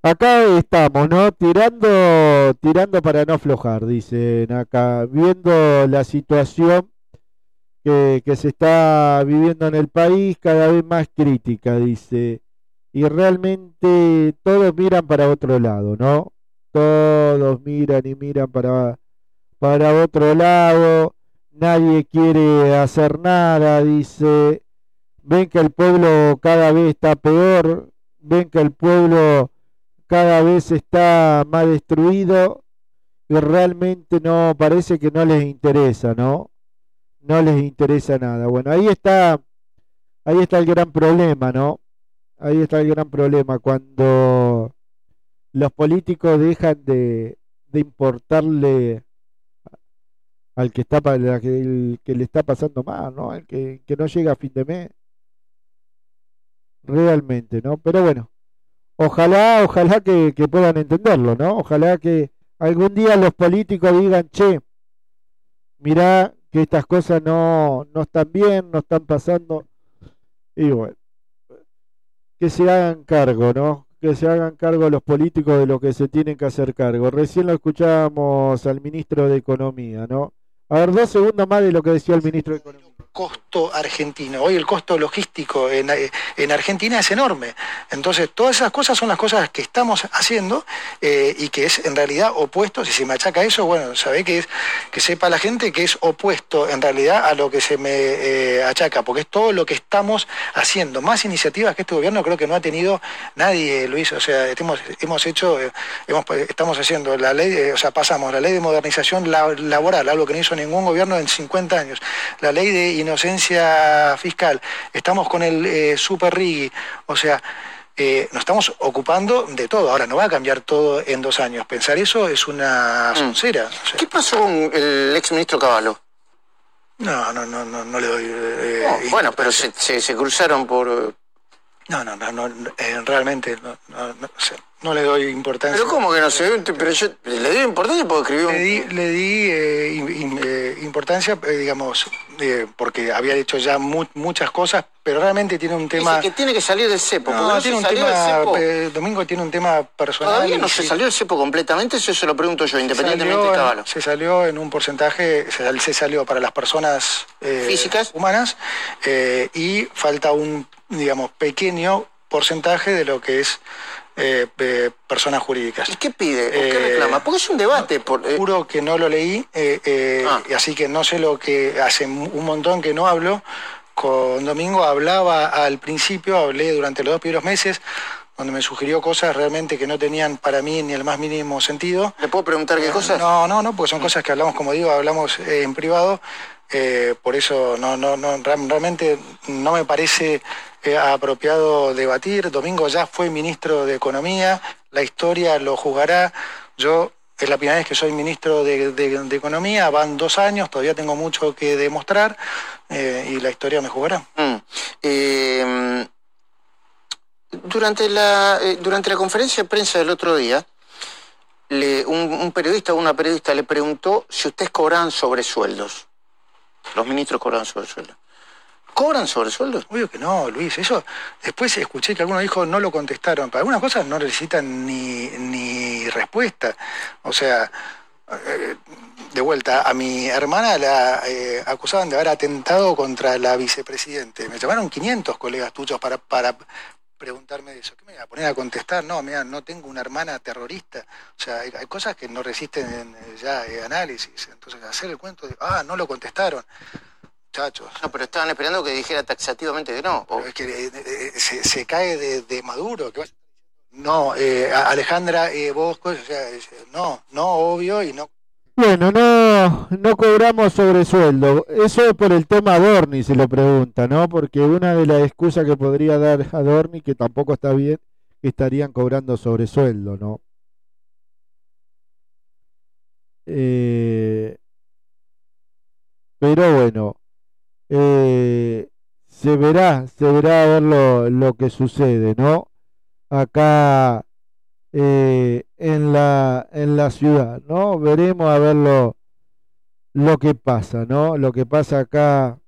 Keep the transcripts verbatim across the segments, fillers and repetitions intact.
acá estamos, ¿no? Tirando, tirando para no aflojar, dicen acá, viendo la situación que, que se está viviendo en el país, cada vez más crítica, dice. Y realmente todos miran para otro lado, ¿no? Todos miran y miran para, para otro lado, nadie quiere hacer nada, dice. Ven que el pueblo cada vez está peor, ven que el pueblo cada vez está más destruido y realmente no, parece que no les interesa, ¿no? No les interesa nada. Bueno, ahí está, ahí está el gran problema, ¿no? Ahí está el gran problema, cuando los políticos dejan de, de importarle al que está pa- la que, el que le está pasando mal, ¿no? Al que, que no llega a fin de mes, realmente, ¿no? Pero bueno, ojalá, ojalá que, que puedan entenderlo, ¿no? Ojalá que algún día los políticos digan, che, mirá que estas cosas no, no están bien, no están pasando, y bueno, que se hagan cargo, ¿no? Que se hagan cargo los políticos de lo que se tienen que hacer cargo. Recién lo escuchábamos al ministro de Economía, ¿no? A ver, dos segundos más de lo que decía el ministro de Economía. Costo argentino. Hoy el costo logístico en, en Argentina es enorme. Entonces, todas esas cosas son las cosas que estamos haciendo eh, y que es en realidad opuesto. Si se me achaca eso, bueno, sabe que es que sepa la gente que es opuesto en realidad a lo que se me eh, achaca, porque es todo lo que estamos haciendo. Más iniciativas que este gobierno creo que no ha tenido nadie, Luis. O sea, hemos, hemos hecho, eh, hemos, estamos haciendo la ley, eh, o sea, pasamos la ley de modernización laboral, algo que no hizo ningún gobierno en cincuenta años. La ley de inocencia fiscal, estamos con el eh, Super Rigui, o sea, eh, nos estamos ocupando de todo. Ahora no va a cambiar todo en dos años. Pensar eso es una soncera. Mm. O sea, ¿qué pasó con el exministro Cavallo? No, no, no, no, no le doy. Eh, no, bueno, pero se, se, se cruzaron por. No, no, no, no eh, realmente no, no, no, o sea, no le doy importancia. Pero cómo que no se ve, pero yo le doy importancia porque escribió. Le di, le di eh, in, eh, importancia, eh, digamos, eh, porque había hecho ya mu muchas cosas, pero realmente tiene un tema. Dice que tiene que salir del cepo. No, no tiene un tema. Eh, Domingo tiene un tema personal. Todavía no se salió del cepo completamente, eso se lo pregunto yo, independientemente de Cavallo. Se salió en un porcentaje, se, se salió para las personas eh, físicas, humanas, eh, y falta un, digamos, pequeño porcentaje de lo que es eh, eh, personas jurídicas. ¿Y qué pide? ¿O qué eh, reclama? Porque es un debate. No, por, eh... Juro que no lo leí, eh, eh, ah. y así que no sé lo que hace un montón que no hablo. Con Domingo hablaba al principio, hablé durante los dos primeros meses, donde me sugirió cosas realmente que no tenían para mí ni el más mínimo sentido. ¿Le puedo preguntar qué cosas? No, no, no, porque son cosas que hablamos, como digo, hablamos eh, en privado. Eh, por eso no, no, no, realmente no me parece eh, apropiado debatir. Domingo ya fue ministro de Economía, la historia lo juzgará. Yo es la primera vez que soy ministro de, de, de Economía, van dos años, todavía tengo mucho que demostrar, eh, y la historia me juzgará. Mm. Eh, durante, la, eh, durante la conferencia de prensa del otro día, le, un, un periodista o una periodista le preguntó si ustedes cobran sobresueldos. Los ministros cobran sobresueldos. ¿Cobran sobresueldos? Obvio que no, Luis. Eso, después escuché que alguno dijo no lo contestaron. Para algunas cosas no necesitan ni, ni respuesta. O sea, eh, de vuelta, a mi hermana la eh, acusaban de haber atentado contra la vicepresidente. Me llamaron quinientos colegas tuyos para, para preguntarme de eso. ¿Qué me iba a poner a contestar? No, mira, no tengo una hermana terrorista. O sea, hay, hay cosas que no resisten ya eh, análisis. Entonces, hacer el cuento de, ah, no lo contestaron. Muchachos. No, pero estaban esperando que dijera taxativamente que no. O... Es que eh, eh, se, se cae de, de Maduro. ¿Qué vas? No, eh, Alejandra, eh, vos, o sea, no, no, obvio y no. Bueno, no, no cobramos sobresueldo. Eso es por el tema Adorni, se lo pregunta, ¿no? Porque una de las excusas que podría dar Adorni, que tampoco está bien, que estarían cobrando sobresueldo, ¿no? Eh, pero bueno, eh, se verá, se verá a ver lo, lo que sucede, ¿no? Acá eh, en la en la ciudad, ¿no? Veremos a ver lo, lo que pasa, ¿no? Lo que pasa acá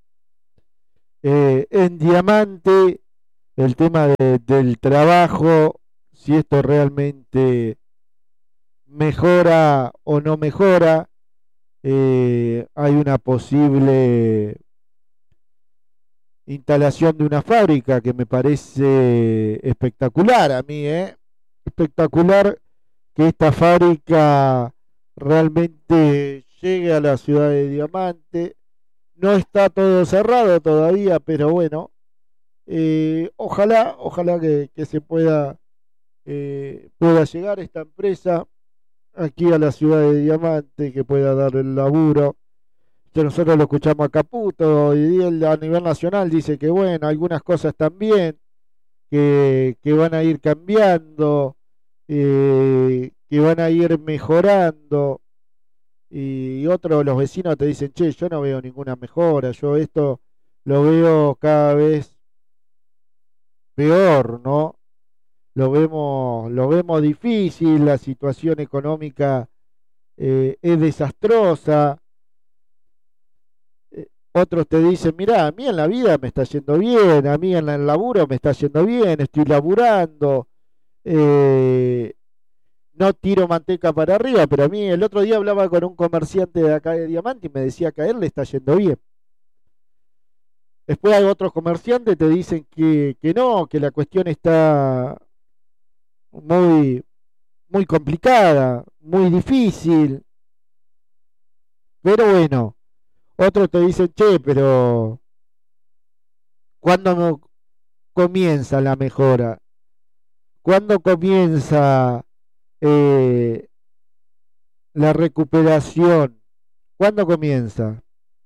eh, en Diamante, el tema de, del trabajo si esto realmente mejora o no mejora. Eh, hay una posible instalación de una fábrica que me parece espectacular a mí, ¿eh? Espectacular que esta fábrica realmente llegue a la ciudad de Diamante. No está todo cerrado todavía, pero bueno, eh, ojalá, ojalá que, que se pueda, eh, pueda llegar esta empresa aquí a la ciudad de Diamante, que pueda dar el laburo. Que nosotros lo escuchamos a Caputo y él a nivel nacional dice que bueno, algunas cosas también, que, que van a ir cambiando, eh, que van a ir mejorando, y otros, los vecinos te dicen, che, yo no veo ninguna mejora, yo esto lo veo cada vez peor, ¿no? Lo vemos, lo vemos difícil, la situación económica eh, es desastrosa. Eh, otros te dicen, mirá, a mí en la vida me está yendo bien, a mí en el laburo me está yendo bien, estoy laburando, eh, no tiro manteca para arriba, pero a mí el otro día hablaba con un comerciante de acá de Diamante y me decía que a él le está yendo bien. Después hay otros comerciantes que te dicen que, que no, que la cuestión está muy, muy complicada, muy difícil. Pero bueno, otros te dicen, che, pero ¿cuándo no comienza la mejora? ¿Cuándo comienza eh, la recuperación? ¿Cuándo comienza?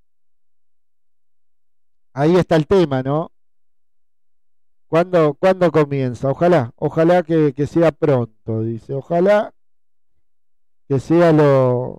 Ahí está el tema, ¿no? ¿Cuándo, cuándo comienza? Ojalá, ojalá que, que sea pronto, dice. Ojalá que sea lo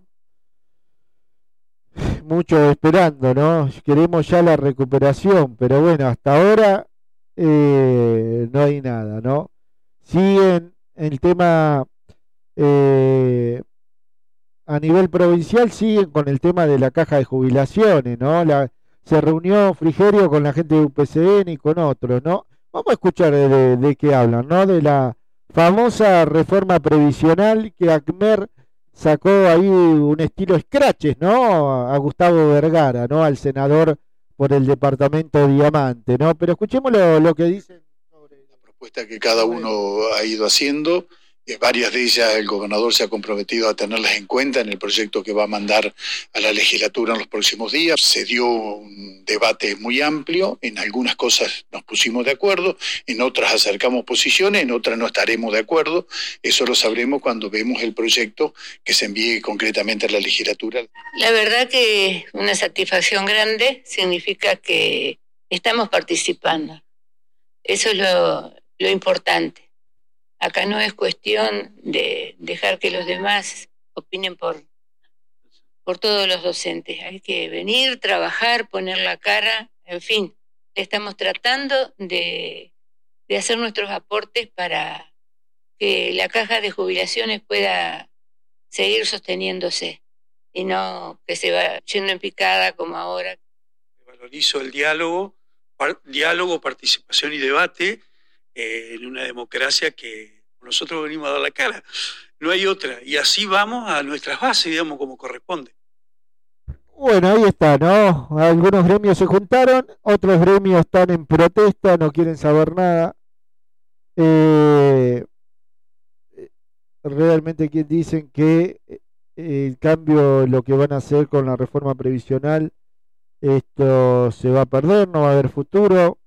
mucho esperando, ¿no? Queremos ya la recuperación, pero bueno, hasta ahora eh, no hay nada, ¿no? Siguen el tema eh, a nivel provincial, siguen con el tema de la caja de jubilaciones, ¿no? La, se reunió Frigerio con la gente de U P C N y con otros, ¿no? Vamos a escuchar de, de, de qué hablan, ¿no? De la famosa reforma previsional que ACMER sacó ahí un estilo scratches, ¿no? A Gustavo Vergara, ¿no? Al senador por el departamento Diamante, ¿no? Pero escuchemos lo, lo que dicen sobre la propuesta que cada uno ha ido haciendo. Eh, varias de ellas el gobernador se ha comprometido a tenerlas en cuenta en el proyecto que va a mandar a la legislatura en los próximos días. Se dio un debate muy amplio, en algunas cosas nos pusimos de acuerdo, en otras acercamos posiciones, en otras no estaremos de acuerdo. Eso lo sabremos cuando vemos el proyecto que se envíe concretamente a la legislatura. La verdad que una satisfacción grande, significa que estamos participando. Eso es lo, lo importante. Acá no es cuestión de dejar que los demás opinen por, por todos los docentes. Hay que venir, trabajar, poner la cara, en fin. Estamos tratando de, de hacer nuestros aportes para que la caja de jubilaciones pueda seguir sosteniéndose y no que se va yendo en picada como ahora. Valorizo el diálogo, par, diálogo, participación y debate eh, en una democracia que nosotros venimos a dar la cara. No hay otra. Y así vamos a nuestras bases, digamos, como corresponde. Bueno, ahí está, ¿no? Algunos gremios se juntaron, otros gremios están en protesta, no quieren saber nada. Eh, realmente quien dicen que el cambio, lo que van a hacer con la reforma previsional, esto se va a perder, no va a haber futuro.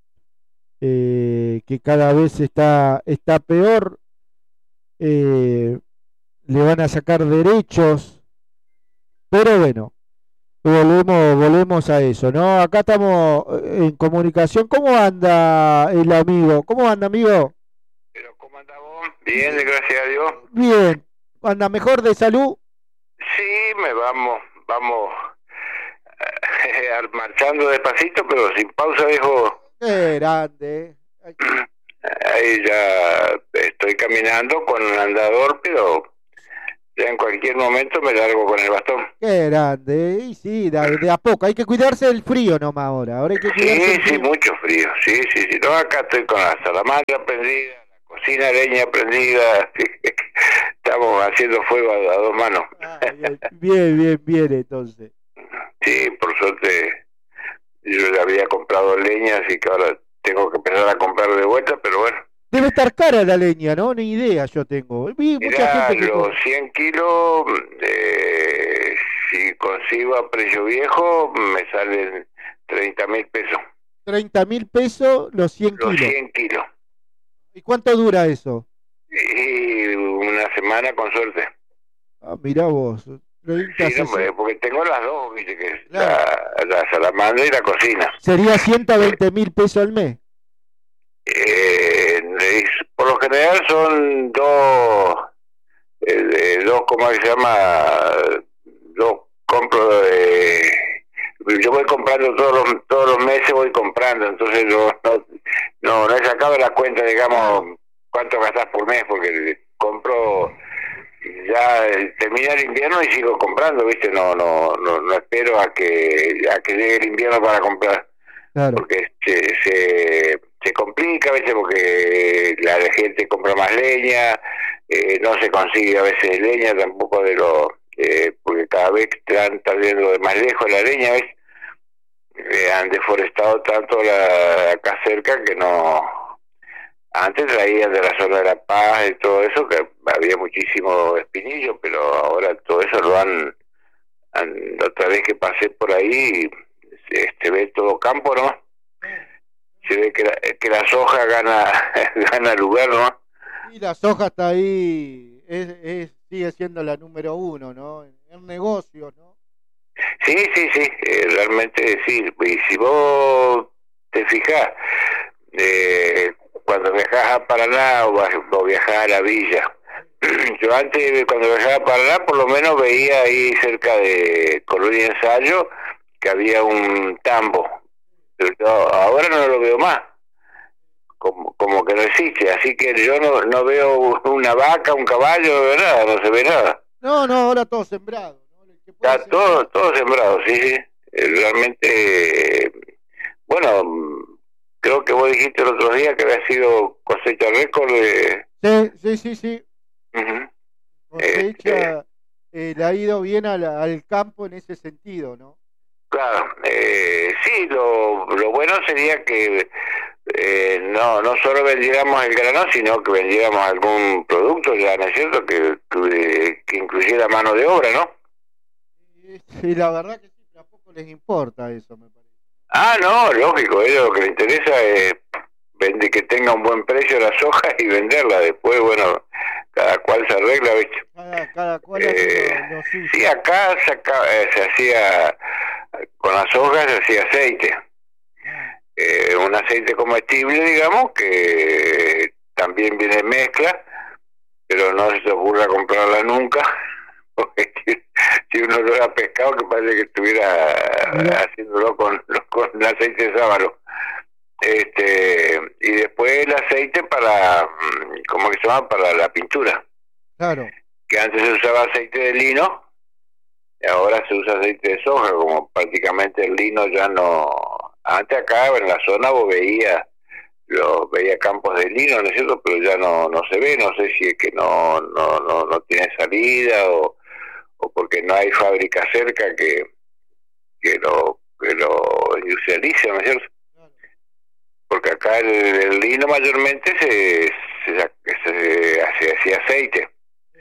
Eh, que cada vez está, está peor, eh, le van a sacar derechos, pero bueno, volvemos, volvemos a eso, ¿no? Acá estamos en comunicación. ¿Cómo anda el amigo? ¿Cómo anda, amigo? Pero ¿cómo anda vos? Bien, gracias a Dios. Bien, ¿anda mejor de salud? Sí, me vamos, vamos eh, marchando despacito, pero sin pausa, dijo. Qué grande. Aquí. Ahí ya estoy caminando con un andador, pero ya en cualquier momento me largo con el bastón. Qué grande. Y sí, de, de a poco. Hay que cuidarse del frío nomás ahora. Ahora hay que cuidarse Sí, del frío. sí, mucho frío. Sí, sí, sí. No, acá estoy con la salamandra prendida, la cocina, leña prendida, estamos haciendo fuego a, a dos manos. Ah, bien, bien, bien, bien, entonces. Sí, por suerte yo ya había comprado leña, así que ahora tengo que empezar a comprar de vuelta, pero bueno. Debe estar cara la leña, ¿no? Ni idea yo tengo. Vi mucha Mirá, gente que... los cien kilos, eh, si consigo a precio viejo, me salen treinta mil pesos. treinta mil pesos los cien Los kilos. cien kilos. ¿Y cuánto dura eso? Y una semana con suerte. Ah, mirá vos. treinta, Sí, no, sesenta. porque tengo las dos, viste, que es Claro. la, la salamandra y la cocina. Sería ciento veinte mil pesos al mes. Eh, es- por lo general son dos, eh, de- dos, ¿cómo se llama? Dos compro de... Yo voy comprando todos los, todos los meses, voy comprando, entonces no, no, no, no he sacado la cuenta, digamos, cuánto gastas por mes, porque compro... Ya eh, termina el invierno y sigo comprando, ¿viste? No no no, no espero a que a que llegue el invierno para comprar, Claro. porque se, se, se complica a veces porque la gente compra más leña, eh, no se consigue a veces leña tampoco de lo... Eh, porque cada vez están trayendo de más lejos la leña, ¿ves? Eh, han deforestado tanto la, acá cerca que no... Antes traían de la zona de La Paz y todo eso, que había muchísimo espinillo, pero ahora todo eso lo han... han la otra vez que pasé por ahí, se, se ve todo campo, ¿no? Se ve que la, que la soja gana gana lugar, ¿no? Y la soja está ahí, es, es, sigue siendo la número uno, ¿no? En, en negocios, ¿no? Sí, sí, sí, eh, realmente sí. Y si vos te fijás, eh, cuando viajás a Paraná o, o viajás a la villa, yo antes, cuando viajaba a Paraná, por lo menos veía ahí cerca de Colonia Ensayo que había un tambo, pero yo ahora no lo veo más, como, como que no existe, así que yo no, no veo una vaca, un caballo, no veo nada, no se ve nada. No, no, ahora todo sembrado, ¿no? El que puede Está sembrar- todo, todo sembrado, sí, sí. Eh, Realmente, eh, bueno, mm, creo que vos dijiste el otro día que había sido cosecha récord de... Sí, sí, sí, sí. Ujú. Cosecha, eh, le ha ido bien al, al campo en ese sentido, ¿no? Claro, eh, sí, lo, lo bueno sería que eh, no no solo vendiéramos el grano, sino que vendiéramos algún producto, ya, ¿no es cierto? Que, que, que incluyera mano de obra, ¿no? Y, y la verdad que sí, tampoco les importa eso, me parece. Ah, no, lógico, a ellos lo que les interesa es vende, que tenga un buen precio la soja y venderla. Después, bueno, cada cual se arregla, ¿viste? Cada, cada cual Eh, hace lo, lo suyo. Sí, acá se, acá, eh, se hacía, con las hojas se hacía aceite. Eh, un aceite comestible, digamos, que también viene en mezcla, pero no se te ocurra comprarla nunca, porque tiene un olor a pescado que parece que estuviera Mira. haciéndolo con, con aceite de sábalo. Este, y después el aceite para, mm, ¿cómo que se llama? Para la pintura, Claro. que antes se usaba aceite de lino, y ahora se usa aceite de soja, como prácticamente el lino ya no... Antes acá en la zona vos veías los veía campos de lino, ¿no es cierto? Pero ya no no se ve, no sé si es que no no no, no tiene salida o, o porque no hay fábrica cerca que que lo que lo industrialice, ¿no es cierto? Porque acá el, el lino mayormente se se, se hace así aceite.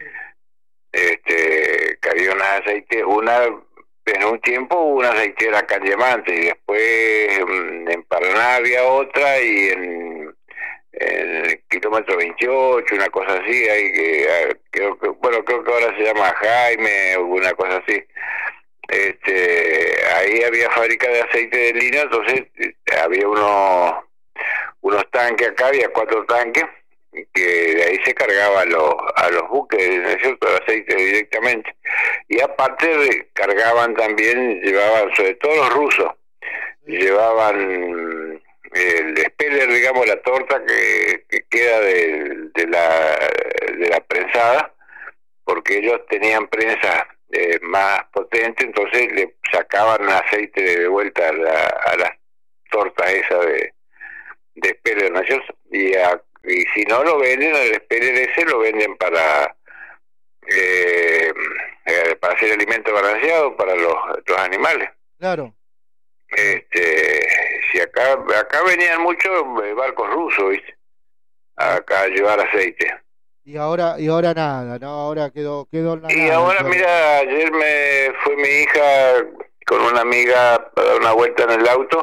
Este, que había unas aceites, una en un tiempo hubo una aceitera acá en Diamante y después en Paraná había otra y en, en el kilómetro veintiocho, una cosa así, hay que creo que bueno creo que ahora se llama Jaime o alguna cosa así. Este, ahí había fábrica de aceite de lino, entonces había unos unos tanques acá, había cuatro tanques que de ahí se cargaba a los, a los buques, ¿no es cierto?, el aceite directamente. Y aparte cargaban también, llevaban, sobre todo los rusos, llevaban el speller, digamos, la torta que, que queda de, de, la, de la prensada, porque ellos tenían prensa eh, más potente, entonces le sacaban aceite de vuelta a, la, a las tortas esas de, de speller, ¿no es cierto? Y a, y si no lo venden, el P L D C lo venden para eh, eh, para hacer alimento balanceado para los, los animales. Claro. Este, si acá acá venían muchos barcos rusos, ¿viste? Acá a llevar aceite. Y ahora y ahora nada, ¿no? Ahora quedó quedó nada. Y ahora, mira, ayer me fue mi hija con una amiga a dar una vuelta en el auto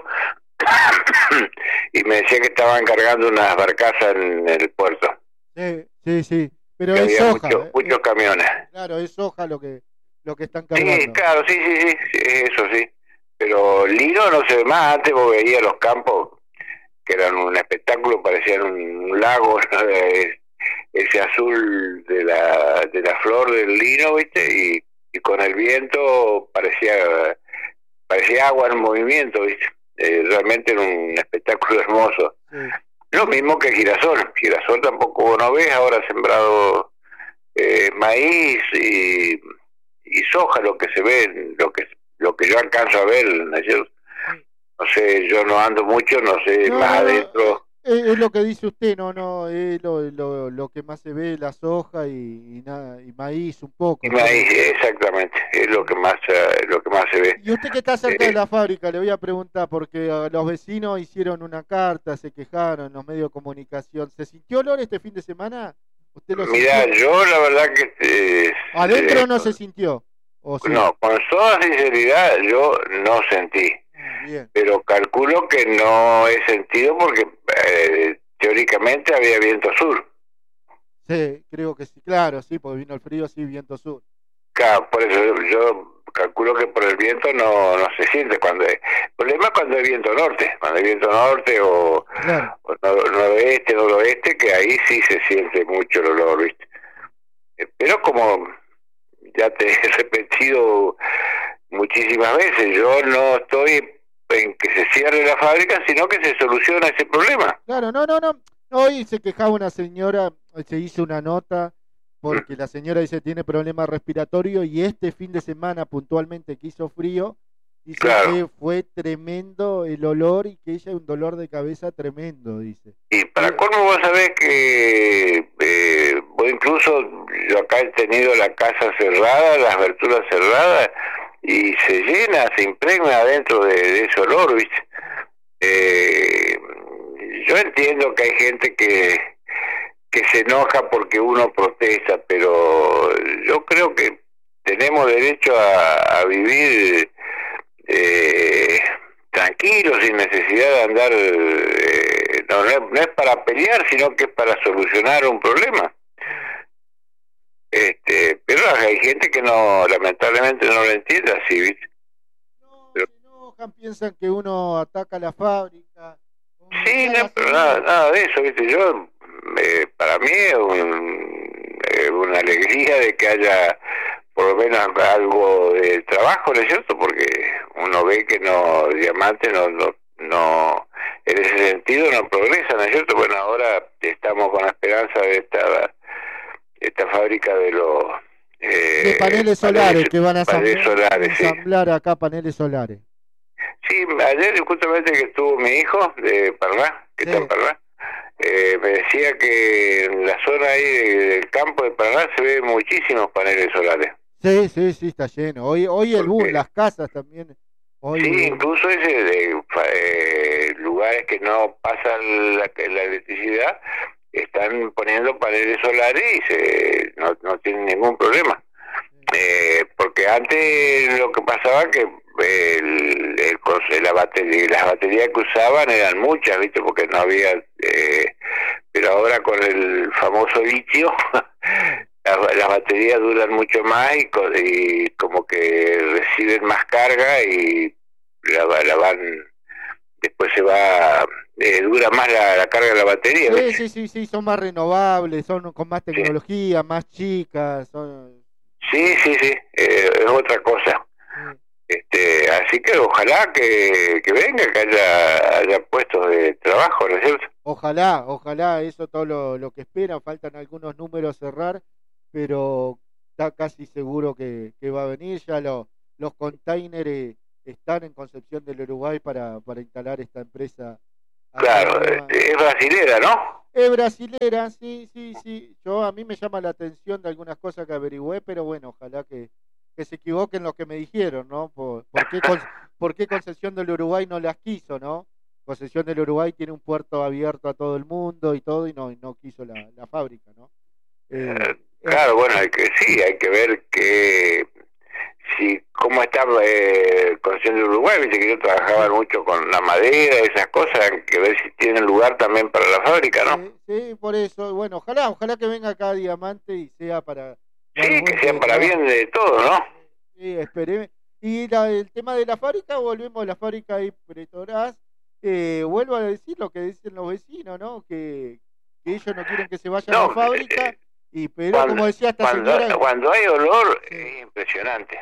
y me decía que estaban cargando unas barcazas en el puerto. Sí, sí, sí. Pero que es había soja. muchos, eh, muchos camiones. Claro, es soja lo que lo que están cargando. Sí, claro, sí, sí, sí, sí, eso sí. Pero lino no se ve más. Antes vos veías los campos que eran un espectáculo, parecían un lago, ¿no? Ese azul de la de la flor del lino, ¿viste? Y, y con el viento parecía parecía agua en movimiento, ¿viste? Eh, realmente era un espectáculo hermoso. Sí. Lo mismo que girasol. Girasol tampoco no ves, ahora ha sembrado eh, maíz y, y soja, lo que se ve, lo que lo que yo alcanzo a ver, ¿no es cierto? No sé, yo no ando mucho, no sé, No, más no, adentro. Es, es lo que dice usted, no, no, es lo, lo, lo que más se ve, la soja y, y nada, y maíz un poco. Y maíz, exactamente, es lo que más eh, lo que más se ve. Y usted que está cerca Eh, de la fábrica, le voy a preguntar, porque uh, los vecinos hicieron una carta, se quejaron en los medios de comunicación. ¿Se sintió olor este fin de semana? ¿Usted lo Mira, sintió? yo la verdad que... Eh, ¿Adentro eh, no se sintió? ¿O sí? No, con toda sinceridad yo no sentí. Bien. Pero calculo que no he sentido porque eh, teóricamente había viento sur. Sí, creo que sí, claro, sí, porque vino el frío, sí, viento sur. Claro, por eso yo, yo calculo que por el viento no, no se siente. Cuando hay, el problema es cuando hay viento norte, cuando hay viento norte o, Claro. o nor- noroeste, noroeste, que ahí sí se siente mucho el olor, ¿viste? Eh, Pero como ya te he repetido muchísimas veces, yo no estoy en que se cierre la fábrica, sino que se soluciona ese problema. Claro, no, no, no. Hoy se quejaba una señora, se hizo una nota porque la señora dice tiene problemas respiratorios y este fin de semana puntualmente que hizo frío, dice Claro. que fue tremendo el olor y que ella un dolor de cabeza tremendo, dice. Y para colmo vos sabés que eh, vos incluso, yo acá he tenido la casa cerrada, las aberturas cerradas, y se llena, se impregna adentro de, de ese olor, ¿viste? Eh, yo entiendo que hay gente que, que se enoja porque uno protesta, pero yo creo que tenemos derecho a, a vivir eh, tranquilos, sin necesidad de andar, eh, no, no, es, no es para pelear, sino que es para solucionar un problema. Este, pero hay gente que no, lamentablemente no lo entiende así, ¿viste? No, Pero- se enojan, piensan que uno ataca la fábrica. como Sí, decía no, la pero señora. nada, nada de eso, ¿viste? Yo, eh, para mí es un, eh, una alegría de que haya por lo menos algo de trabajo, ¿no es cierto? Porque uno ve que no, Diamante no, no, no, en ese sentido no progresa, ¿no es cierto? Bueno, ahora estamos con la esperanza de esta, esta fábrica de los... Eh, De paneles solares que van a paneles ensamblar, solares, sí. ensamblar acá paneles solares. Sí, ayer justamente que estuvo mi hijo de Paraná, que Sí. está en Paraná, eh, me decía que en la zona ahí de- del campo de Paraná se ven muchísimos paneles solares. Sí, sí, sí, está lleno. Hoy, hoy el boom, Porque- las casas también. Hoy, Sí, incluso ese de fa- eh, lugares que no pasan la, la electricidad están poniendo paneles solares y se, no, no tienen ningún problema. Eh, porque antes lo que pasaba que el, el, cos- la batería, las baterías que usaban eran muchas, ¿viste? Porque no había... Eh, pero ahora con el famoso litio, las, las baterías duran mucho más y, co- y como que reciben más carga y la, la van... Después se va... Eh, dura más la, la carga de la batería, sí, ¿viste? sí, sí, sí, son más renovables, son con más tecnología, más chicas, son... Sí, sí, sí, eh, es otra cosa. sí. Este, así que ojalá que, que venga, que haya, haya puestos de trabajo, ¿no es cierto? Ojalá, ojalá, eso todo lo, lo que esperan, faltan algunos números a cerrar, pero está casi seguro que, que va a venir, ya lo, los containers están en Concepción del Uruguay para, para instalar esta empresa. acá Claro, nueva. este, es brasilera, ¿no? Es brasilera, sí, sí, sí. Yo a mí me llama la atención de algunas cosas que averigüé, pero bueno, ojalá que, que se equivoquen los que me dijeron, ¿no? Por, ¿por qué, con, ¿Por qué Concesión del Uruguay no las quiso, no? Concesión del Uruguay tiene un puerto abierto a todo el mundo y todo, y no, y no quiso la, la fábrica, ¿no? Eh, eh, claro, bueno, hay que, sí, hay que ver que si cómo está eh, Concesión del Uruguay, viste que yo trabajaba mucho con la madera, esas cosas, hay que ver si tienen lugar también para la fábrica, ¿no? Sí, sí, por eso, bueno, ojalá, ojalá que venga acá Diamante y sea para... Sí, que sea para bien de todo, ¿no? Sí, esperé. Y la, el tema de la fábrica, volvemos a la fábrica de Petrobras, eh, vuelvo a decir lo que dicen los vecinos, ¿no? Que, que ellos no quieren que se vaya no, a la fábrica, eh, y pero cuando, como decía esta cuando, señora... Cuando hay olor, sí. Es impresionante.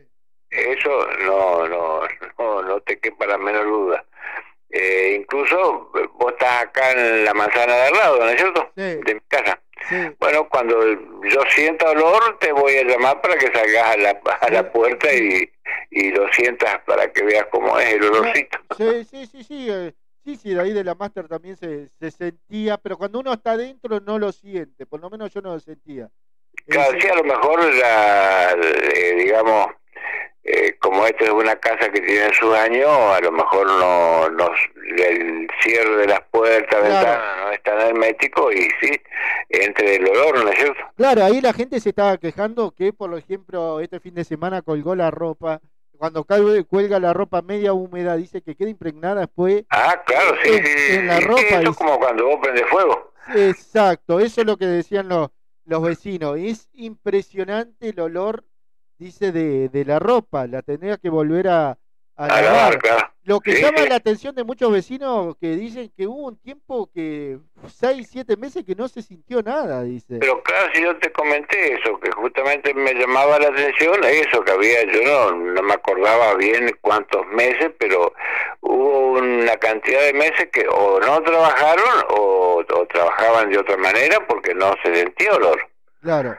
Eso no, no, no, no te quepa la menor duda. Eh, incluso vos estás acá en la manzana de al lado, ¿no es cierto? Sí. De mi casa. Sí. Bueno, cuando yo sienta olor, te voy a llamar para que salgas a la, a la puerta y, y lo sientas para que veas cómo es el olorcito. Sí, sí, sí, sí. Eh, sí, sí, de ahí de la máster también se, se sentía, pero cuando uno está adentro no lo siente, por lo menos yo no lo sentía. Claro, Ese... sí, a lo mejor, la, eh, digamos... Eh, como esta es una casa que tiene sus años, a lo mejor no, no el cierre de las puertas, claro. Ventanas no es tan hermético y sí, entre el olor, ¿no es cierto? Claro, ahí la gente se estaba quejando que, por ejemplo, este fin de semana colgó la ropa, cuando cae, cuelga la ropa media húmeda, dice que queda impregnada después. Ah, claro, sí, en, sí, en la sí, ropa. Eso es y... como cuando vos prendes fuego. Exacto, eso es lo que decían los, los vecinos, es impresionante el olor. Dice de, de la ropa, la tendría que volver a, a, a lavar. lavar, claro. Lo que sí, llama sí. la atención de muchos vecinos que dicen que hubo un tiempo que seis, siete meses que no se sintió nada, dice. Pero claro, si yo te comenté eso, que justamente me llamaba la atención eso, que había, yo no, no me acordaba bien cuántos meses, pero hubo una cantidad de meses que o no trabajaron o, o trabajaban de otra manera porque no se sentía olor. Claro.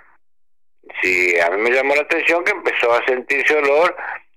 Sí, a mí me llamó la atención que empezó a sentirse olor,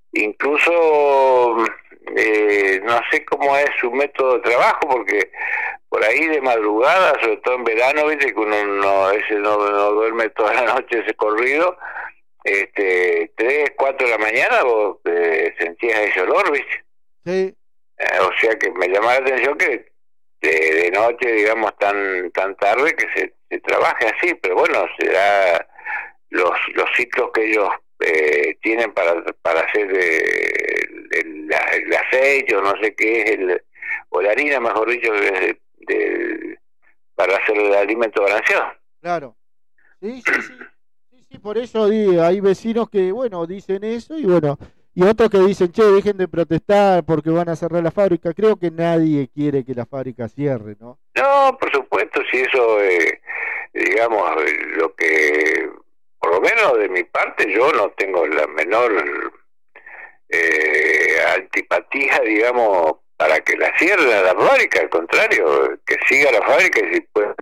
incluso eh, no sé cómo es su método de trabajo, porque por ahí de madrugada, sobre todo en verano, viste que uno no, ese no, no duerme toda la noche ese corrido, este, tres, cuatro de la mañana vos eh, sentías ese olor, viste. Sí. Eh, o sea que me llamó la atención que de, de noche, digamos, tan tan tarde que se, se trabaje así, pero bueno, será los los ciclos que ellos eh, tienen para para hacer eh, el, el aceite o no sé qué es el o la harina, mejor dicho, de, de, para hacer el alimento balanceado. Claro. Sí, sí, sí. Sí, sí, por eso digo, hay vecinos que, bueno, dicen eso y bueno, y otros que dicen, che, dejen de protestar porque van a cerrar la fábrica. Creo que nadie quiere que la fábrica cierre, ¿no? No, por supuesto, si eso, eh, digamos, lo que... Por lo menos de mi parte yo no tengo la menor eh, antipatía, digamos, para que la cierren a la fábrica, al contrario, que siga la fábrica y si puede.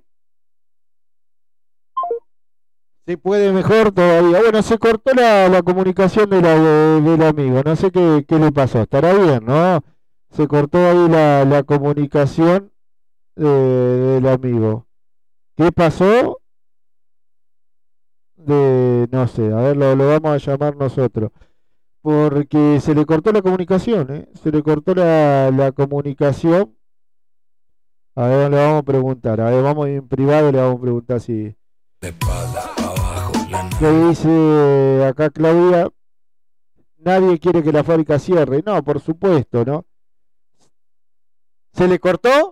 Se puede mejor todavía. Bueno, se cortó la, la comunicación de la, de, del amigo, no sé qué, qué le pasó, estará bien, ¿no? Se cortó ahí la, la comunicación de, del amigo. ¿Qué pasó? De, no sé, a ver, lo, lo vamos a llamar nosotros, porque se le cortó la comunicación, ¿eh? Se le cortó la, la comunicación. A ver, le vamos a preguntar, a ver, vamos en privado, le vamos a preguntar si... De espalda, abajo, la... ¿Qué dice acá Claudia? Nadie quiere que la fábrica cierre. No, por supuesto, ¿no? ¿Se le cortó?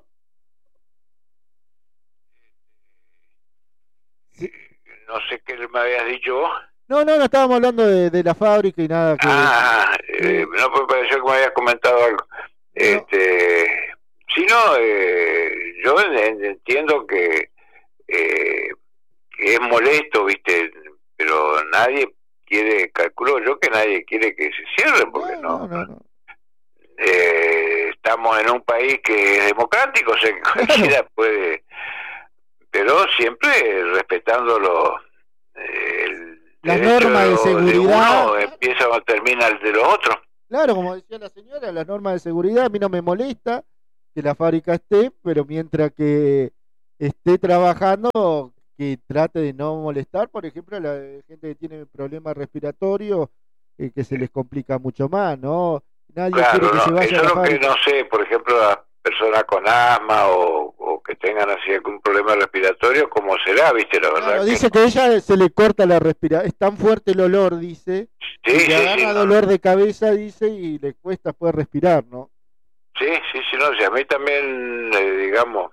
Sí. No sé qué me habías dicho vos. No, no, no estábamos hablando de, de la fábrica y nada que... Ah, eh, sí. No, me pareció que me habías comentado algo. No. Este, si no, eh, yo entiendo que, eh, que es molesto, viste, pero nadie quiere, calculo yo que nadie quiere que se cierre, porque no... no, no, no. Eh, estamos en un país que es democrático, o sea que cualquiera puede... Pero siempre respetando los eh, las normas de seguridad. De uno, empieza o termina el de los otros. Claro, como decía la señora, las normas de seguridad a mí no me molesta que la fábrica esté, pero mientras que esté trabajando, que trate de no molestar, por ejemplo, a la gente que tiene problemas respiratorios, eh, que se les complica mucho más, ¿no? Nadie Claro, quiere que no, se vaya eso a es la lo que fábrica. no sé, por ejemplo, a personas con asma o, o que tengan así algún problema respiratorio, ¿cómo será? ¿Viste? La verdad Claro, que dice no. que a ella se le corta la respiración, es tan fuerte el olor, dice, Sí, y le sí, agarra sí, no. dolor de cabeza, dice, y le cuesta poder respirar, ¿no? Sí, sí, sí, no, sí, a mí también, eh, digamos,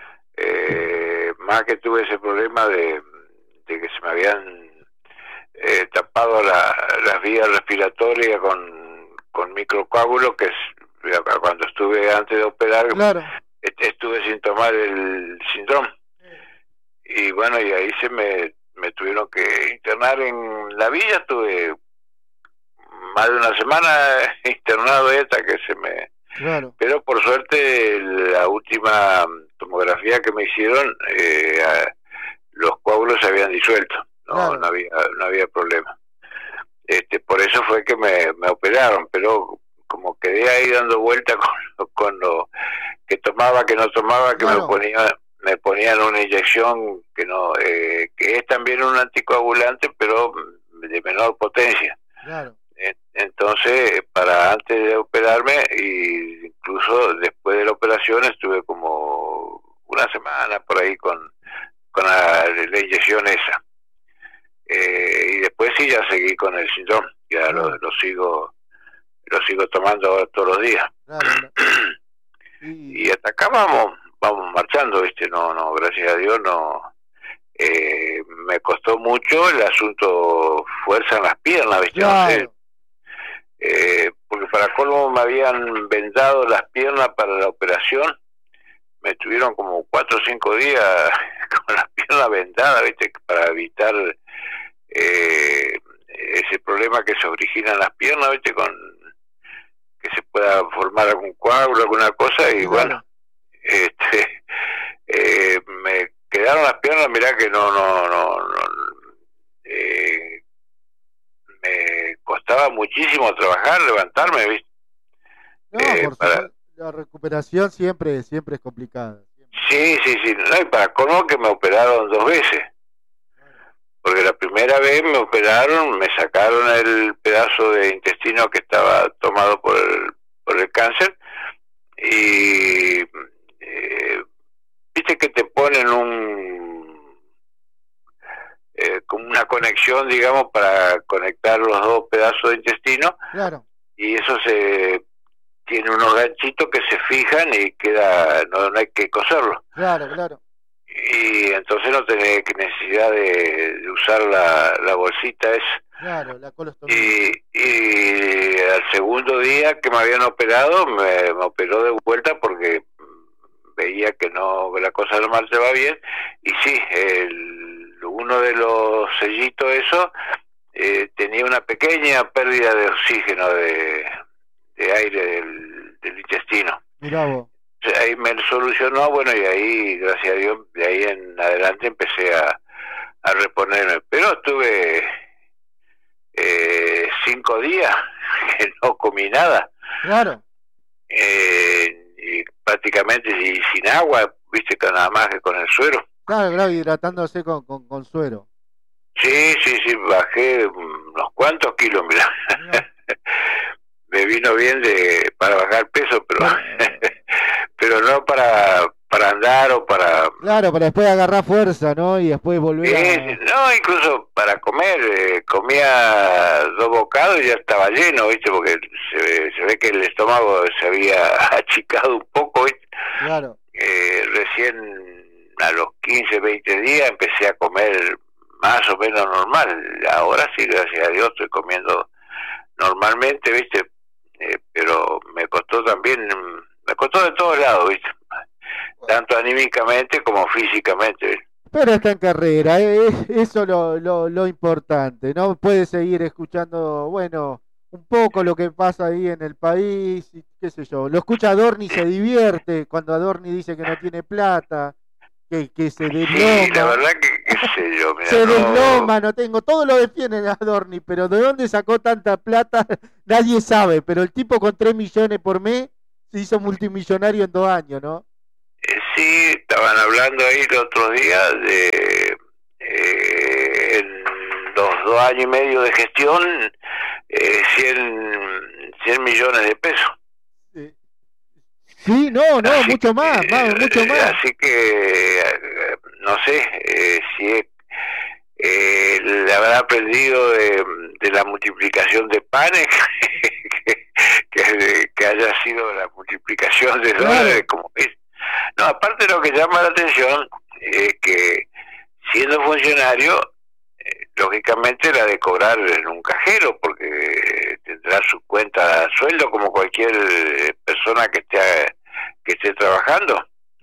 eh, más que tuve ese problema de, de que se me habían eh, tapado la, las vías respiratorias con, con microcoágulos, que es, cuando estuve antes de operar, Claro. estuve sin tomar el síndrome. Y bueno, y ahí se me, me tuvieron que internar en la villa, tuve más de una semana internado ahí hasta que se me... Claro. Pero por suerte la última tomografía que me hicieron, eh, los coágulos se habían disuelto, no, Claro. no había no había problema. Este, por eso fue que me, me operaron, pero como quedé ahí dando vuelta con, lo- con lo que tomaba, que no tomaba, que Claro. me ponía me ponían una inyección que no eh, que es también un anticoagulante, pero de menor potencia. Claro. Entonces, para antes de operarme, e incluso después de la operación, estuve como una semana por ahí con, con la, la inyección esa. Eh, y después sí ya seguí con el síndrome, ya Claro. lo, lo sigo lo sigo tomando ahora todos los días. Claro. Y, Y hasta acá vamos, vamos marchando, ¿viste? No, no, gracias a Dios no. Eh, me costó mucho el asunto fuerza en las piernas, ¿viste? No sé, claro. eh, porque para colmo me habían vendado las piernas para la operación, me tuvieron como cuatro o cinco días con las piernas vendadas, ¿viste? Para evitar eh, ese problema que se origina en las piernas, ¿viste? Con que se pueda formar algún coágulo, alguna cosa, y Claro. bueno, este, eh, me quedaron las piernas, mirá que no, no, no, no eh, me costaba muchísimo trabajar, levantarme, ¿viste? No, Eh, por para- supuesto, la recuperación siempre, siempre es complicada. siempre. Sí, sí, sí, no, y para colmo que me operaron dos veces, porque la primera vez me operaron, me sacaron el pedazo de intestino que estaba tomado por el, por el cáncer, y eh, viste que te ponen un eh, como una conexión, digamos, para conectar los dos pedazos de intestino, Claro. y eso se tiene unos ganchitos que se fijan y queda, no, no hay que coserlo, Claro, claro. y entonces no tenés necesidad de, de usar la, la bolsita esa. Claro, la colostomía. Y, y al segundo día que me habían operado, me, me operó de vuelta porque veía que no, que la cosa no marchaba bien, y sí, el, uno de los sellitos eso eh, tenía una pequeña pérdida de oxígeno, de, de aire del, del intestino. Mirá vos. O sea, ahí me solucionó, bueno, y ahí, gracias a Dios, de ahí en adelante empecé a, a reponerme, pero estuve eh, cinco días que no comí nada, Claro. eh, y prácticamente y sin agua, viste, que nada más que con el suero. Claro, claro, hidratándose con, con, con suero. Sí, sí, sí, bajé unos cuantos kilos, mirá. Mirá. Me vino bien de para bajar peso, pero Claro. pero no para para andar o para... Claro, para después agarrar fuerza, ¿no? Y después volver Eh, a... no, incluso para comer, eh, comía dos bocados y ya estaba lleno, ¿viste? Porque se, se ve que el estómago se había achicado un poco, ¿viste? Claro. Eh, recién a los quince, veinte días empecé a comer más o menos normal. Ahora sí, gracias a Dios, estoy comiendo normalmente, ¿viste? Eh, pero me costó también, me costó de todos lados, ¿viste? Tanto anímicamente como físicamente, ¿viste? Pero está en carrera, eh, es eso lo, lo, lo importante, ¿no? Puede seguir escuchando, bueno, un poco lo que pasa ahí en el país, y qué sé yo. Lo escucha Adorni, se divierte cuando Adorni dice que no tiene plata, que, que se desloma. Sí, la verdad que, qué sé yo, mira, se no- desloma, no tengo, todo lo defienden a Adorni, pero ¿de dónde sacó tanta plata? Nadie sabe, pero el tipo con tres millones por mes se hizo multimillonario en dos años, ¿no? Eh, Sí, estaban hablando ahí el otro día de eh, en los dos años y medio de gestión, eh, cien millones de pesos. Sí, no, no, así mucho más, que, más, mucho más. Así que, no sé, eh, si eh, le habrá aprendido de, de la multiplicación de panes, que, que, que haya sido la multiplicación de Claro. dólares, como es. No, aparte lo que llama la atención es que siendo funcionario, eh, lógicamente la de cobrar en un cajero, porque tendrá su cuenta de sueldo como cualquier persona que esté que esté trabajando.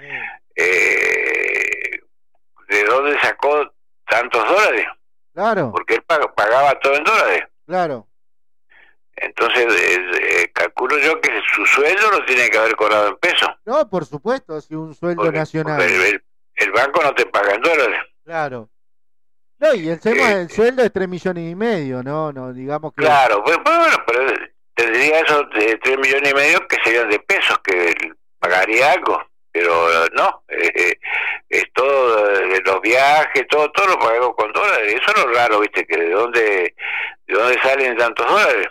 Eh, ¿De dónde sacó tantos dólares? Claro, Porque él pag- pagaba todo en dólares. claro. Entonces, eh, eh, calculo yo que su sueldo lo tiene que haber cobrado en pesos. No, por supuesto, si un sueldo Porque, nacional. porque el, el- el banco no te paga en dólares. Claro. No, y el tema Eh, del sueldo es tres millones y medio, ¿no? No, digamos que... Claro, pues, pues, bueno, pero tendría esos de tres millones y medio que serían de pesos, que él pagaría algo, pero no, eh, es todo, eh, los viajes, todo, todo lo pagamos con dólares. Eso es lo raro, viste, que de dónde, de dónde salen tantos dólares.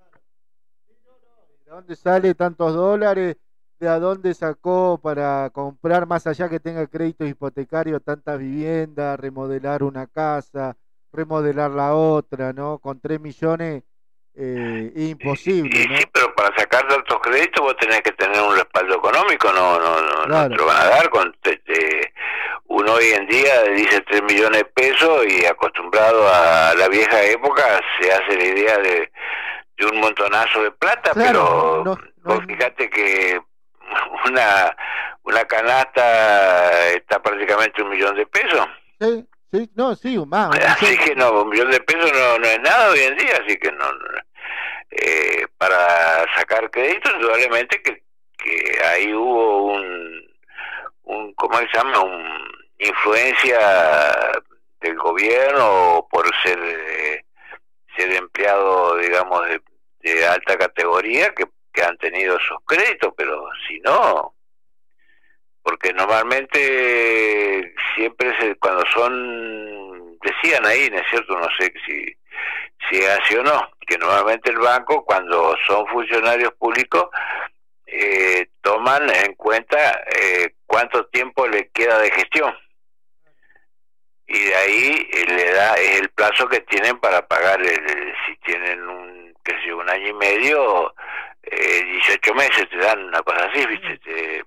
¿De dónde sale tantos dólares? ¿De a dónde sacó para comprar, más allá que tenga crédito hipotecario, tantas viviendas, remodelar una casa, remodelar la otra, ¿no? Con tres millones, eh, es imposible, Y ¿no? sí, pero para sacar tantos créditos vos tenés que tener un respaldo económico, no no no, Claro. no te lo van a dar. Con te, te- uno hoy en día dice tres millones de pesos y acostumbrado a la vieja época se hace la idea de, de un montonazo de plata, Claro, pero no- no vos es- fíjate que una una canasta está prácticamente un millón de pesos. Sí, sí, no, sí, más. un Así millón. que no, un millón de pesos no, no es nada hoy en día, así que no, no. Eh, para sacar crédito, indudablemente que, que ahí hubo un, un, ¿cómo se llama? Un influencia del gobierno por ser, eh, ser empleado, digamos, de, de alta categoría que, que han tenido esos créditos, pero si no, porque normalmente siempre se, cuando son, decían ahí, ¿no es cierto? No sé si, si es así o no, que normalmente el banco, cuando son funcionarios públicos, eh, toman en cuenta eh, cuánto tiempo le queda de gestión. Y de ahí eh, le da es el plazo que tienen para pagar, el, si tienen un, qué sé yo, un año y medio, eh, dieciocho meses te dan una cosa así, ¿viste? Te,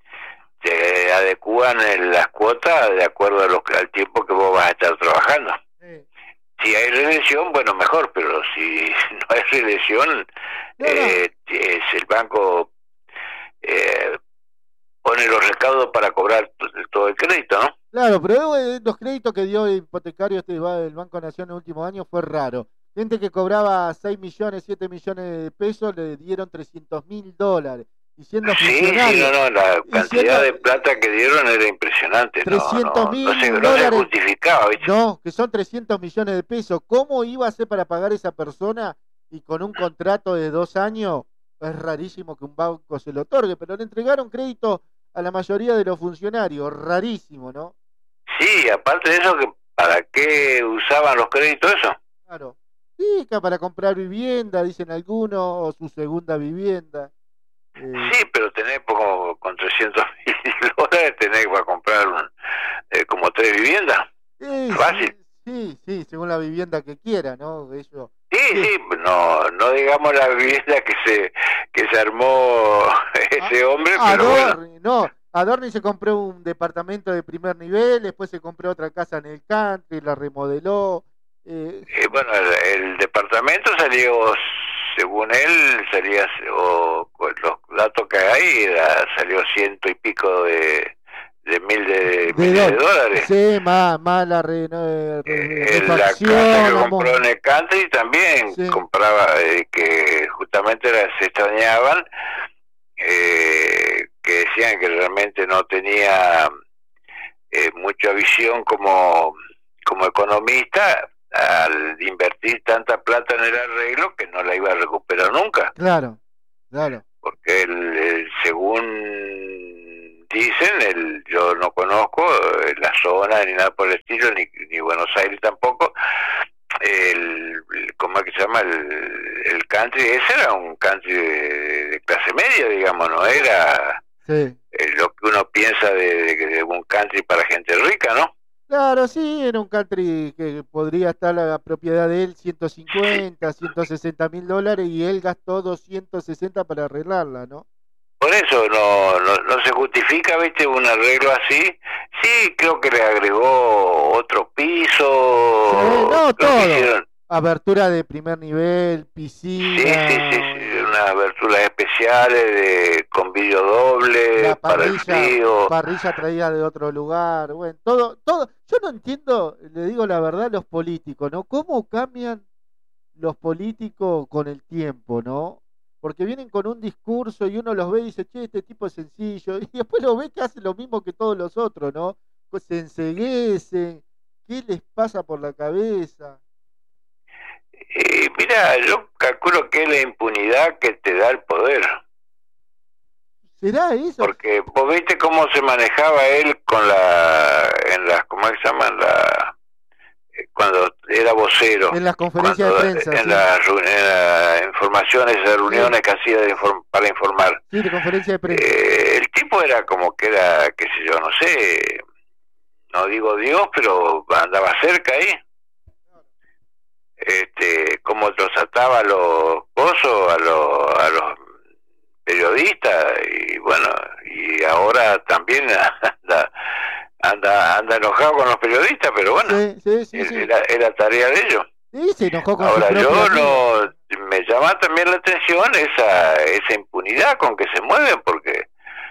te adecúan en las cuotas de acuerdo a lo que, al tiempo que vos vas a estar trabajando. Sí. Si hay reelección, bueno, mejor, pero si no hay reelección, No, no. eh, es el banco eh, pone los recaudos para cobrar t- todo el crédito, ¿no? Claro, pero eh, los créditos que dio el hipotecario este va- el Banco Nación en el último año fue raro. Gente que cobraba seis millones, siete millones de pesos le dieron trescientos mil dólares. Y siendo Sí, sí, funcionario, no, no, la Y cantidad siendo- de plata que dieron era impresionante, no, no, trescientos no, mil se, no se dólares. justificaba, ¿viste? No, que son trescientos millones de pesos. ¿Cómo iba a ser para pagar esa persona? Y con un contrato de dos años, es rarísimo que un banco se lo otorgue, pero le entregaron crédito a la mayoría de los funcionarios, rarísimo, ¿no? Sí, aparte de eso, que ¿para qué usaban los créditos eso? Claro. Sí, que para comprar vivienda, dicen algunos, o su segunda vivienda. Eh, Sí, pero tenés como con trescientos mil dólares tenés para comprar un, eh, como tres viviendas. sí, fácil. Sí, sí, según la vivienda que quiera, ¿no? Eso. Sí, Sí. sí, no, no digamos la vivienda que se que se armó ese hombre, pero bueno. Adorni, no, Adorni se compró un departamento de primer nivel, después se compró otra casa en el country, la remodeló. Eh, Eh, bueno, el, el departamento salió, según él, salía, o con los datos que hay, era, salió ciento y pico de, de mil de, de miles de dólares. dólares. Sí, más, más la re, no, re- Eh, la refacción, casa que vamos. compró en el country también Sí. compraba, eh, que justamente era- se extrañaban, eh, que decían que realmente no tenía eh, mucha visión como, como economista al invertir tanta plata en el arreglo que no la iba a recuperar nunca, Claro, claro. porque él, él, según dicen, el, yo no conozco eh, la zona ni nada por el estilo, ni, ni Buenos Aires tampoco, el, el ¿cómo es que se llama? El, el country, ese era un country de, de clase media, digamos, no era Sí. eh, lo que uno piensa de, de, de un country para gente rica, ¿no? Claro, sí, era un country que podría estar la propiedad de él ciento cincuenta, ciento sesenta mil dólares y él gastó doscientos sesenta para arreglarla, ¿no? Por eso no, no, no se justifica, viste, un arreglo así. Sí, creo que le agregó otro piso. Sí, no, creo que todo. hicieron- Abertura de primer nivel, piscina, Sí, sí, sí, sí, unas aberturas especiales de, con vidrio doble la para el parrilla, frío. parrilla traída de otro lugar, bueno, todo, todo. Yo no entiendo, le digo la verdad, los políticos, ¿no? ¿Cómo cambian los políticos con el tiempo, ¿no? Porque vienen con un discurso y uno los ve y dice, che, este tipo es sencillo, y después lo ve que hace lo mismo que todos los otros, ¿no? Pues se enceguecen, ¿qué les pasa por la cabeza? Y mira, yo calculo que es la impunidad que te da el poder. ¿Será eso? Porque vos viste cómo se manejaba él con la, en las, ¿cómo es que se llaman? La, eh, cuando era vocero. En las conferencias cuando- de prensa, En sí. las reun- en las informaciones, esas reuniones Sí. que hacía de inform- para informar. Sí, de conferencia de prensa. Eh, el tipo era como que era, qué sé yo, no sé, no digo Dios, pero andaba cerca ahí. Este, como los ataba a los cosos, a los, a los periodistas, y bueno, y ahora también anda, anda, anda enojado con los periodistas, pero bueno, Sí, sí, sí, es- sí. era, era tarea de ellos. Sí, se enojó con Ahora su propio yo amigo. no, me llama también la atención esa, esa impunidad con que se mueven, porque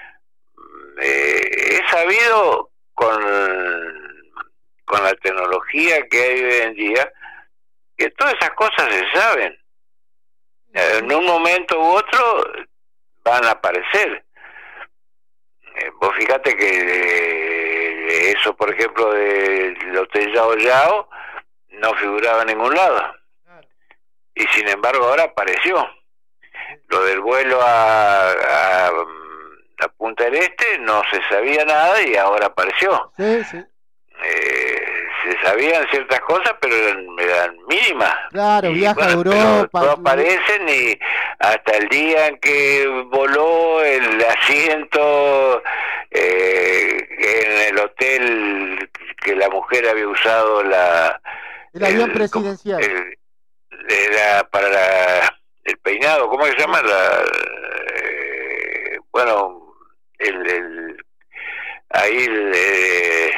eh, he sabido con, con la tecnología que hay hoy en día, que todas esas cosas se saben. En un momento u otro van a aparecer. Eh, vos fíjate que eh, eso, por ejemplo, del Hotel Yao Yao no figuraba en ningún lado. Y sin embargo ahora apareció. Lo del vuelo a, a, a Punta del Este no se sabía nada y ahora apareció. Sí, sí. Eh, se sabían ciertas cosas, pero eran, eran mínimas. Claro, Y, viaja a bueno, pero Europa. no aparecen y hasta el día en que voló el asiento eh, en el hotel que la mujer había usado la El avión presidencial. el- era para la- el peinado, ¿cómo se llama? La, eh, bueno, el, el ahí el, eh,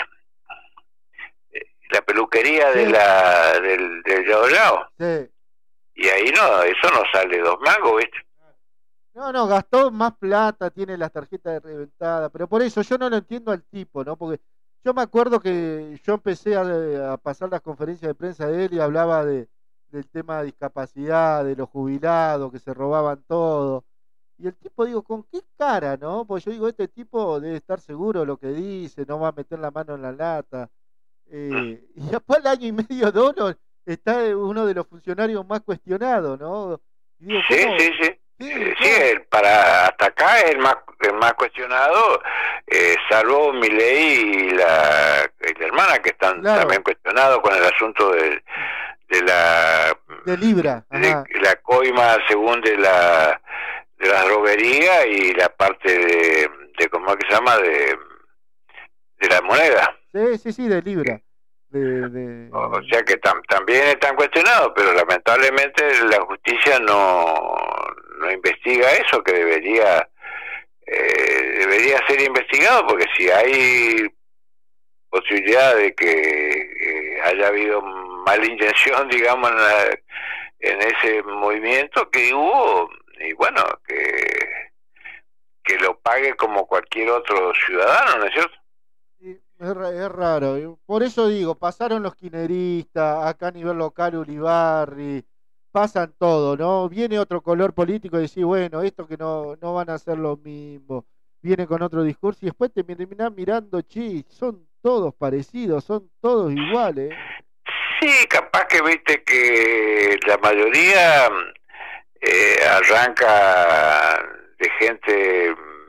la peluquería de Sí. la del, del Yao Yao. Sí. Y ahí no, eso no sale dos mangos, ¿viste? No, no, gastó más plata, tiene las tarjetas de reventada, pero por eso yo no lo entiendo al tipo, ¿no? Porque yo me acuerdo que yo empecé a, a pasar las conferencias de prensa de él y hablaba de, del tema de discapacidad, de los jubilados, que se robaban todo. Y el tipo, digo, ¿con qué cara, no? Porque yo digo, este tipo debe estar seguro de lo que dice, no va a meter la mano en la lata. Eh, y después al año y medio, Dono, está uno de los funcionarios más cuestionados, ¿no? Y digo, Sí, ¿cómo? sí, sí. Sí, Eh, ¿cómo? sí, el- para hasta acá el más el más cuestionado, eh, salvo Milei y la, y la hermana, que están Claro. también cuestionados con el asunto de, de la De Libra, ajá. de la coima según de la de la droguería y la parte de, de ¿cómo es que se llama? de de la moneda. Sí, sí, sí, de Libra. De, de... O sea que tam- también están cuestionados, pero lamentablemente la justicia no, no investiga eso, que debería eh, debería ser investigado, porque si hay posibilidad de que eh, haya habido mala intención, digamos, en, la- en ese movimiento que hubo, y bueno, que, que lo pague como cualquier otro ciudadano, ¿no es cierto? Sí, es, ra- es raro. y Por eso digo, pasaron los quineristas, acá a nivel local Ulibarri, pasan todo, ¿no? Viene otro color político y decís, bueno, esto que no, no van a hacer lo mismo. Viene con otro discurso y después te terminás mirando, che, son todos parecidos, son todos iguales. Sí, capaz que viste que la mayoría eh, arranca de gente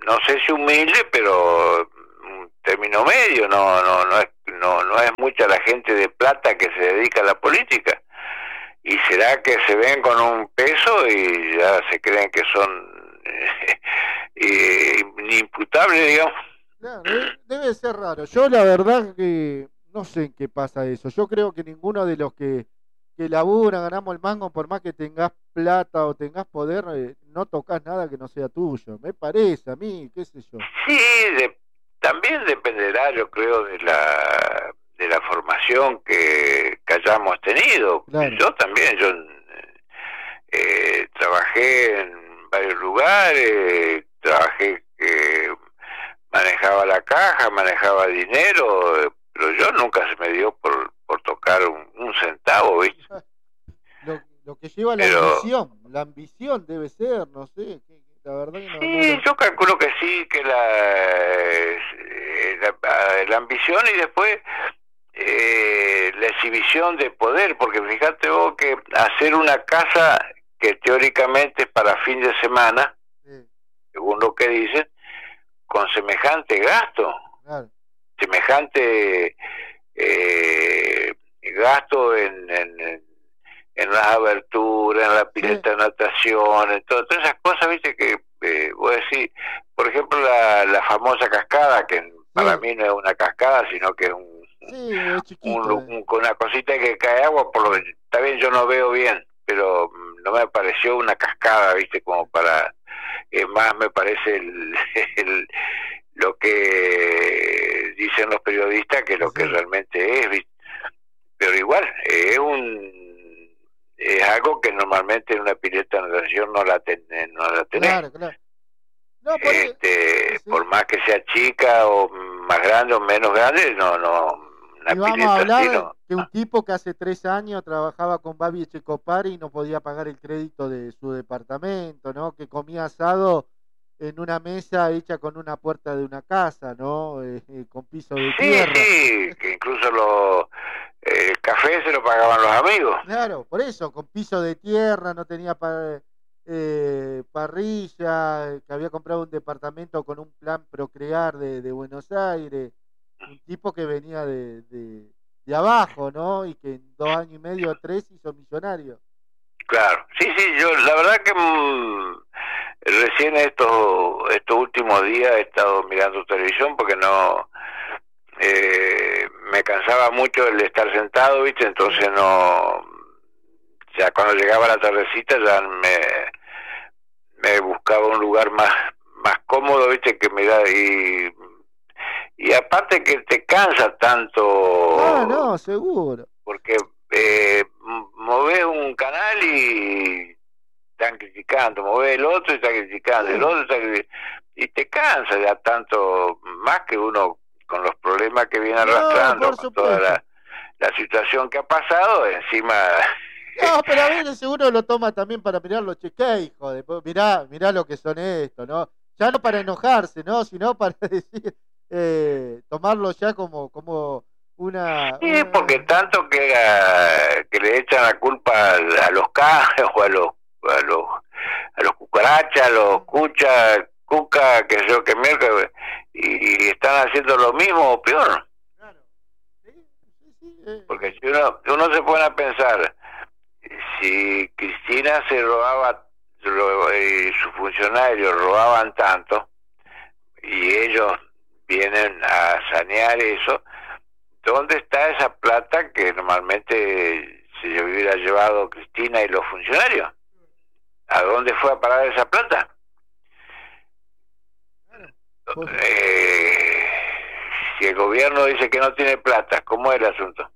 no sé si humilde, pero un término medio, no, no, no es, no, no es mucha la gente de plata que se dedica a la política. Y será que se ven con un peso y ya se creen que son eh, eh, inimputables, digamos. Claro, debe, debe ser raro. Yo la verdad que no sé en qué pasa eso. Yo creo que ninguno de los que, que laburan, ganamos el mango, por más que tengas plata o tengas poder, eh, no tocas nada que no sea tuyo. Me parece a mí, qué sé yo. Sí, de, también dependerá, yo creo, de la de la formación que, que hayamos tenido. Claro. Yo también, yo eh, trabajé en varios lugares, trabajé que manejaba la caja, manejaba dinero, pero yo nunca se me dio por, por tocar un, un centavo, ¿viste? Lo, lo que lleva la pero, ambición, la ambición debe ser, no sé, la verdad que no. Sí, no, yo calculo que sí, que la, la, la ambición y después eh, la exhibición de poder, porque fíjate vos que hacer una casa que teóricamente es para fin de semana, sí, según lo que dicen, con semejante gasto, claro, semejante eh, gasto en, en, en las aberturas, en la pileta, sí, de natación, en todo, todas esas cosas, viste, que eh, voy a decir, por ejemplo, la, la famosa cascada, que sí, para mí no es una cascada, sino que es un, sí, es chiquito, un, un, una cosita que cae agua, por lo que está bien, yo no veo bien, pero no me pareció una cascada, viste, como para... Es más, me parece el, el, lo que dicen los periodistas que lo sí, que realmente es, ¿viste? Pero igual, es un es algo que normalmente en una pileta de natación no la, ten, no la tenés. Claro, claro. No, por, este, sí, por más que sea chica o más grande o menos grande, no, no. Y vamos a hablar de no, que un tipo que hace tres años trabajaba con Babi Echecopari y no podía pagar el crédito de su departamento, ¿no? Que comía asado en una mesa hecha con una puerta de una casa, ¿no? Eh, eh, con piso de sí, tierra. Sí, que incluso lo, eh, el café se lo pagaban los amigos. Claro, por eso, con piso de tierra, no tenía pa, eh, parrilla, que había comprado un departamento con un plan Procrear de, de Buenos Aires. Un tipo que venía de, de, de abajo, ¿no? Y que en dos años y medio o tres hizo millonario. Claro, sí, sí, yo la verdad que mmm, recién estos estos últimos días he estado mirando televisión porque no eh, me cansaba mucho el estar sentado, ¿viste? Entonces no, ya cuando llegaba la tardecita ya me me buscaba un lugar más más cómodo, ¿viste? Que me da y Y aparte que te cansa tanto... Ah, no, seguro. Porque eh, movés un canal y están criticando, movés el otro y están criticando, sí, el otro está criticando, y te cansa ya tanto, más que uno con los problemas que viene arrastrando, no, con toda la, la situación que ha pasado, encima... No, pero a veces seguro lo toma también para mirar los cheques, hijo de... Mirá, mirá lo que son estos, ¿no? Ya no para enojarse, ¿no? Sino para decir... Eh, tomarlo ya como como una... Sí, una... porque tanto que, a, que le echan la culpa a, a los cajas o a los a los a los cucarachas, a los cuchas, cuca, que sé yo, que mierda, y, y están haciendo lo mismo o peor. Claro. Sí, sí, sí, eh. Porque si uno, uno se pone a pensar, si Cristina se robaba, y sus funcionarios robaban tanto, y ellos vienen a sanear eso, ¿dónde está esa plata que normalmente se hubiera llevado Cristina y los funcionarios? ¿A dónde fue a parar esa plata? Eh, si el gobierno dice que no tiene plata, ¿cómo es el asunto?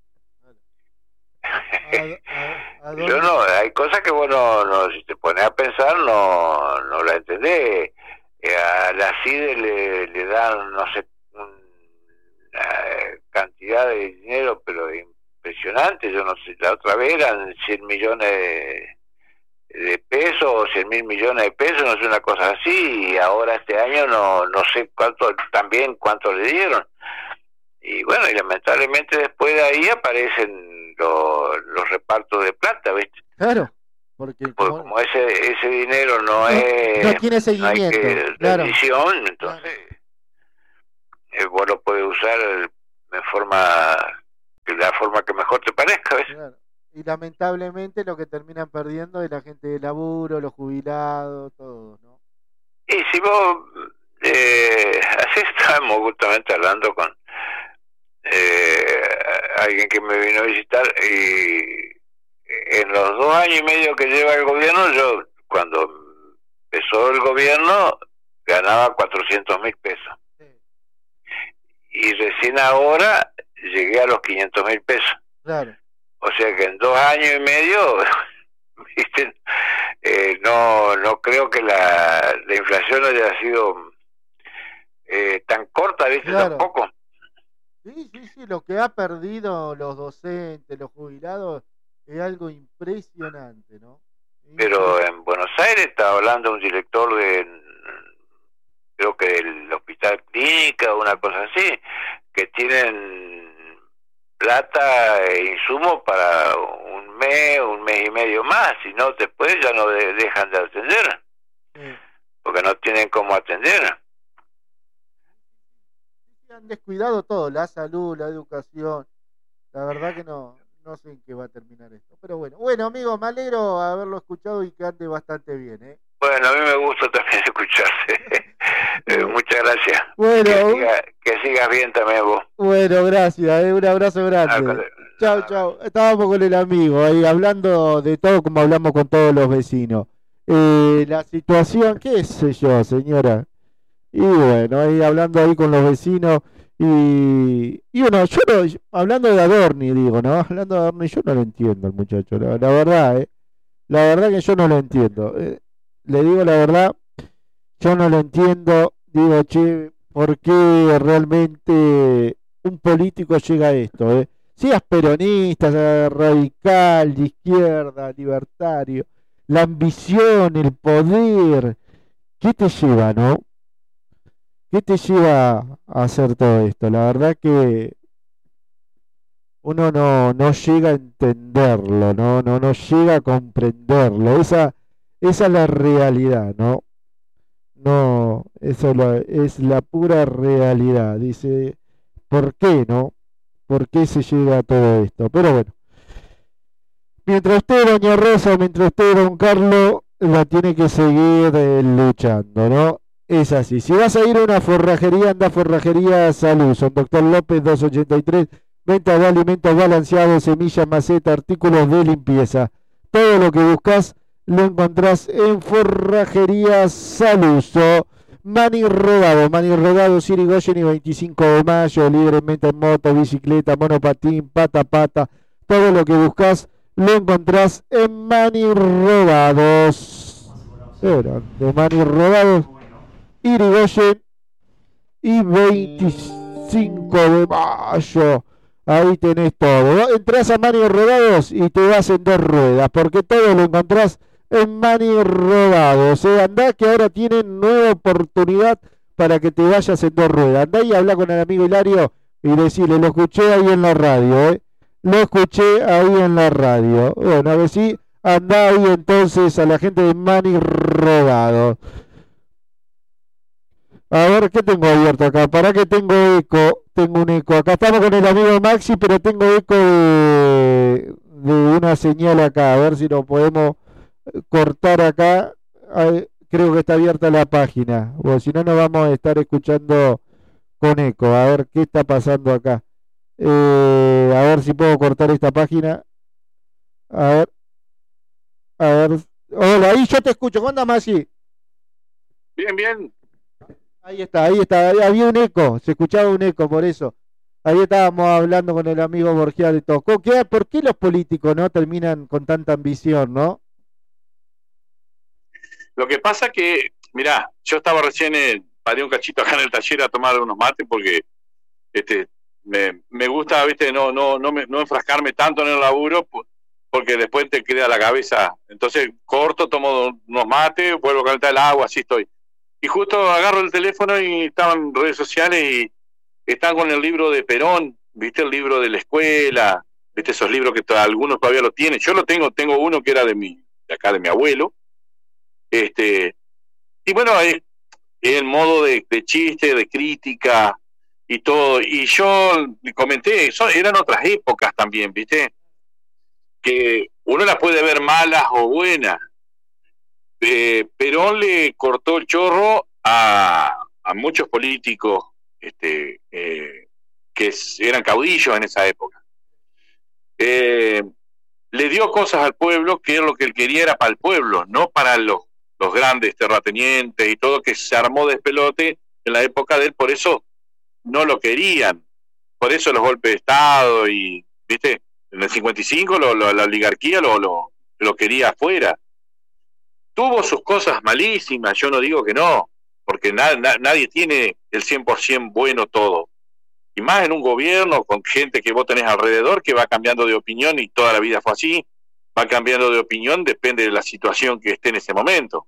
¿A, a, a Yo no, hay cosas que bueno, no, si te pones a pensar no, no la entendés. A la CIDE le, le dan, no sé, una cantidad de dinero, pero impresionante. Yo no sé, la otra vez eran cien millones de, de pesos o cien mil millones de pesos, no sé, una cosa así, y ahora este año no no sé cuánto, también cuánto le dieron. Y bueno, y lamentablemente después de ahí aparecen los, los repartos de plata, ¿viste? Claro. Porque Pues como, como ese ese dinero no, no, es... no tiene seguimiento, no hay que claro. rendición, entonces eh, vos lo podés usar de forma... de la forma que mejor te parezca, ¿ves? Claro. Y lamentablemente lo que terminan perdiendo es la gente de laburo, los jubilados, todo, ¿no? Y si vos... Eh, así estábamos justamente hablando con eh, alguien que me vino a visitar, y en los dos años y medio que lleva el gobierno, yo cuando empezó el gobierno ganaba cuatrocientos mil pesos. Sí. Y recién ahora llegué a los quinientos mil pesos. Claro. O sea que en dos años y medio, ¿viste? Eh, no no creo que la, la inflación haya sido eh, tan corta, ¿viste? Claro. Tampoco. Sí, sí, sí, lo que ha perdido los docentes, los jubilados, es algo impresionante, ¿no? Pero en Buenos Aires estaba hablando un director de, creo que del Hospital Clínica o una cosa así, que tienen plata e insumos para un mes, un mes y medio más, si no después ya no de, dejan de atender, sí. Porque no tienen cómo atender. Han descuidado todo, la salud, la educación, la verdad que no, no sé en qué va a terminar esto, pero bueno, bueno amigo, me alegro haberlo escuchado y que ande bastante bien, ¿eh? Bueno, a mí me gusta también escucharte. eh, muchas gracias. Bueno, que, siga, que sigas bien también vos. Bueno, gracias, eh, un abrazo grande. Chau, chau. Estábamos con el amigo ahí hablando de todo como hablamos con todos los vecinos. Eh, la situación, qué sé yo, señora. Y bueno, ahí hablando ahí con los vecinos y, y bueno, yo no, hablando de Adorni, digo, ¿no? Hablando de Adorni, yo no lo entiendo al muchacho, la, la verdad, ¿eh? La verdad que yo no lo entiendo. Eh, le digo la verdad, yo no lo entiendo. Digo, che, ¿por qué realmente un político llega a esto? Eh? Seas peronista, radical, de izquierda, libertario, la ambición, el poder, ¿qué te lleva, no? ¿Qué te lleva a hacer todo esto? La verdad que uno no, no llega a entenderlo, no, no, no llega a comprenderlo. Esa, esa es la realidad, ¿no? No, eso es la, es la pura realidad. Dice, ¿por qué, no? ¿Por qué se llega a todo esto? Pero bueno, mientras usted, doña Rosa, mientras usted, don Carlos, la tiene que seguir eh, luchando, ¿no? Es así. Si vas a ir a una forrajería, anda a Forrajería Salud. Son Doctor López doscientos ochenta y tres. Venta de alimentos balanceados, semillas, maceta, artículos de limpieza. Todo lo que buscas lo encontrás en Forrajería Saluso. Mani Rodado, Mani Rodado, Sirigoyen y veinticinco de mayo, libremente en moto, bicicleta, monopatín, pata pata. Todo lo que buscas lo encontrás en Mani Rodados. De Mani Rodados, Irigoyen y veinticinco de mayo. Ahí tenés todo. Entrás a Mani Rodados y te vas en dos ruedas, porque todo lo encontrás en Mani Rodados. ¿eh? Andá que ahora tienen nueva oportunidad para que te vayas en dos ruedas. Andá y habla con el amigo Hilario y decirle, lo escuché ahí en la radio, ¿eh? Lo escuché ahí en la radio. Bueno, a ver si andá ahí entonces a la gente de Mani Rodados. A ver, ¿qué tengo abierto acá? ¿Para qué tengo eco? Tengo un eco. Acá estamos con el amigo Maxi, pero tengo eco de, de una señal acá. A ver si lo podemos cortar acá. Ay, creo que está abierta la página. Bueno, si no, nos vamos a estar escuchando con eco. A ver qué está pasando acá. Eh, a ver si puedo cortar esta página. A ver. A ver. Hola, ahí yo te escucho. ¿Cómo andas, Maxi? Bien, bien. Ahí está, ahí está, había un eco, se escuchaba un eco, por eso. Ahí estábamos hablando con el amigo Borgia de todo. ¿Qué, ¿Por qué los políticos no terminan con tanta ambición, no? Lo que pasa que, mirá, yo estaba recién, eh, paré un cachito acá en el taller a tomar unos mates porque este me, me gusta, viste, no no no, me, no enfrascarme tanto en el laburo porque después te queda la cabeza. Entonces corto, tomo unos mates, vuelvo a calentar el agua, así estoy. Y justo agarro el teléfono y estaban en redes sociales y están con el libro de Perón, viste, el libro de la escuela, viste, esos libros que t- algunos todavía lo tienen. Yo lo tengo, tengo uno que era de mi de acá de mi abuelo. Este, y bueno, es el modo de, de chiste, de crítica y todo. Y yo le comenté, son, eran otras épocas también, ¿viste? Que uno las puede ver malas o buenas. Eh, Perón le cortó el chorro a, a muchos políticos este, eh, que eran caudillos en esa época. Eh, le dio cosas al pueblo que lo que él quería era para el pueblo, no para los, los grandes terratenientes y todo, que se armó despelote en la época de él, por eso no lo querían, por eso los golpes de Estado y, ¿viste? En el cincuenta y cinco lo, lo, la oligarquía lo, lo, lo quería afuera. Tuvo sus cosas malísimas, yo no digo que no, porque na, na, nadie tiene el cien por ciento bueno todo. Y más en un gobierno con gente que vos tenés alrededor que va cambiando de opinión, y toda la vida fue así, va cambiando de opinión, depende de la situación que esté en ese momento.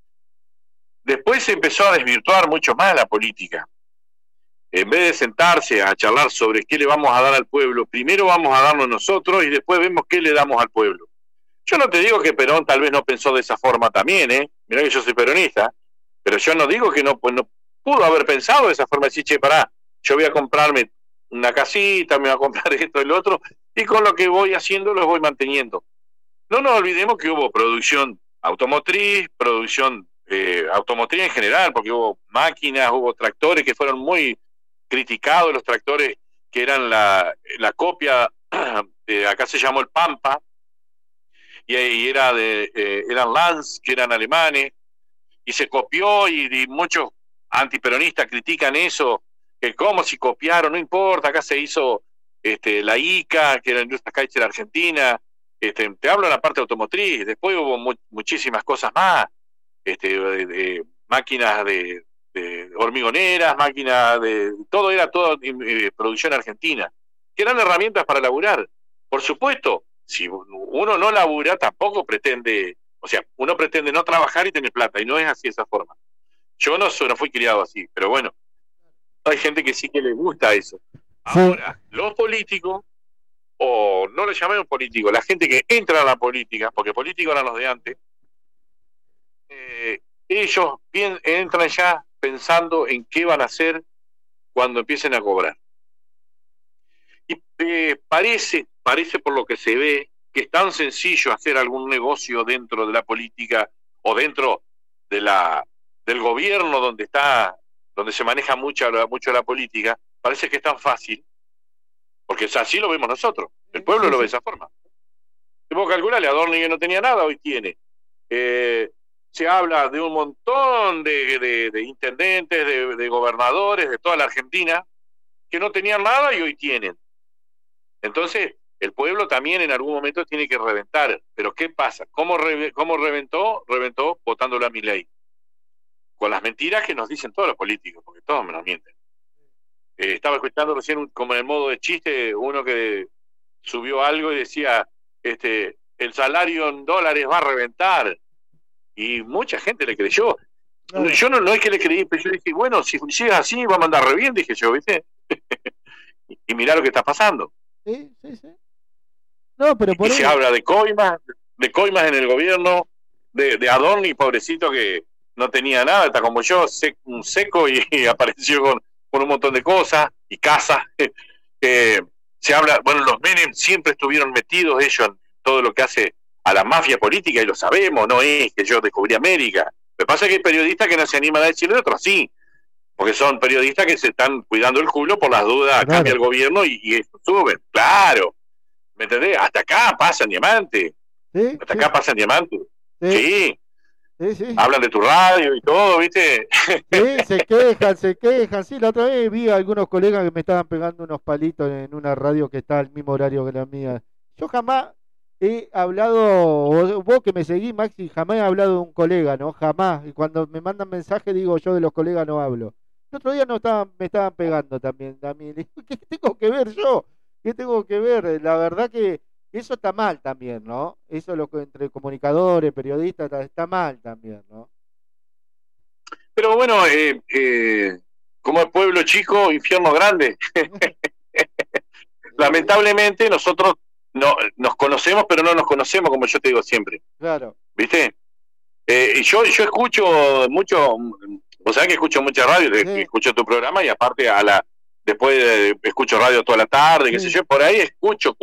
Después se empezó a desvirtuar mucho más la política. En vez de sentarse a charlar sobre qué le vamos a dar al pueblo, primero vamos a darnos nosotros y después vemos qué le damos al pueblo. Yo no te digo que Perón tal vez no pensó de esa forma también, ¿eh? Mirá que yo soy peronista, pero yo no digo que no, pues no pudo haber pensado de esa forma, decir, che, pará, yo voy a comprarme una casita, me voy a comprar esto y lo otro, y con lo que voy haciendo los voy manteniendo. No nos olvidemos que hubo producción automotriz, producción eh, automotriz en general, porque hubo máquinas, hubo tractores que fueron muy criticados, los tractores que eran la, la copia, de, acá se llamó el Pampa, y, y era de, eh, eran Lance, que eran alemanes, y se copió, y, y muchos antiperonistas critican eso, que como si copiaron, no importa, acá se hizo este, la I C A, que era la industria Kaiser Argentina, este, te hablo de la parte automotriz, después hubo mu muchísimas cosas más, este, de, de, máquinas de, de hormigoneras, máquinas de, todo era todo eh, producción argentina, que eran herramientas para laburar. Por supuesto, si uno no labura, tampoco pretende, o sea, uno pretende no trabajar y tener plata, y no es así esa forma. Yo no, no fui criado así, pero bueno, hay gente que sí que le gusta eso. Ahora, sí. Los políticos, o no le llamemos políticos, la gente que entra a la política, porque políticos eran los de antes, eh, ellos bien, entran ya pensando en qué van a hacer cuando empiecen a cobrar. Y eh, parece, parece por lo que se ve, que es tan sencillo hacer algún negocio dentro de la política o dentro de la, del gobierno donde está, donde se maneja mucho, mucho la política, parece que es tan fácil, porque así lo vemos nosotros, el pueblo lo ve de esa forma. Vos calculale, Adorni que no tenía nada, hoy tiene. Eh, se habla de un montón de, de, de intendentes, de, de gobernadores de toda la Argentina, que no tenían nada y hoy tienen. Entonces, el pueblo también en algún momento tiene que reventar. Pero ¿qué pasa? ¿Cómo, re, cómo reventó? Reventó votándolo a Milei. Con las mentiras que nos dicen todos los políticos, porque todos me nos mienten. Eh, estaba escuchando recién, un, como en el modo de chiste, uno que subió algo y decía, este, el salario en dólares va a reventar. Y mucha gente le creyó. No. Yo no, no es que le creí, pero yo dije, bueno, si sigue así, va a mandar re bien, dije yo, ¿viste? y, y mirá lo que está pasando. Sí, sí, sí. No, pero por y ahí... se habla de coimas, de coimas en el gobierno, de, de Adorni, pobrecito, que no tenía nada, está como yo, sec, un seco, y, y apareció con, con un montón de cosas, y casas. eh, se habla, bueno, los Menem siempre estuvieron metidos ellos en todo lo que hace a la mafia política, y lo sabemos, no es que yo descubrí América. Lo que pasa es que hay periodistas que no se animan a decirlo, y otros sí, porque son periodistas que se están cuidando el culo por las dudas, claro. Cambia el gobierno y, y eso suben, claro. ¿Me entendés? Hasta acá pasan diamantes. ¿Sí? Hasta sí. acá pasan diamantes. Sí. Sí. Sí, sí. Hablan de tu radio y todo, ¿viste? Sí, se quejan, se quejan. Sí, la otra vez vi a algunos colegas que me estaban pegando unos palitos en una radio que está al mismo horario que la mía. Yo jamás he hablado, vos que me seguís, Maxi, jamás he hablado de un colega, ¿no? Jamás. Y cuando me mandan mensajes digo, yo de los colegas no hablo. El otro día no estaban, me estaban pegando también. también. ¿Qué tengo que ver yo? ¿Qué tengo que ver? La verdad que eso está mal también, ¿no? Eso lo que entre comunicadores, periodistas, está, está mal también, ¿no? Pero bueno, eh, eh, como es pueblo chico, infierno grande. Lamentablemente nosotros no, nos conocemos, pero no nos conocemos, como yo te digo siempre. Claro. ¿Viste? Eh, y yo, yo escucho mucho, vos sabés que escucho mucha radio, Sí. escucho tu programa y aparte a la después eh, escucho radio toda la tarde, qué Sí. sé yo, por ahí escucho